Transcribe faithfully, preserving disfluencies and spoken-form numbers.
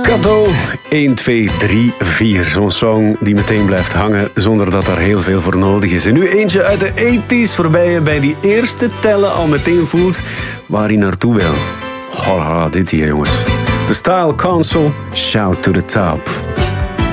Kato, één, twee, drie, vier. Zo'n song die meteen blijft hangen zonder dat er heel veel voor nodig is. En nu eentje uit de tachtiger waarbij je bij die eerste tellen al meteen voelt waar hij naartoe wil. Goh, dit hier jongens. De Style Council, Shout to the Top.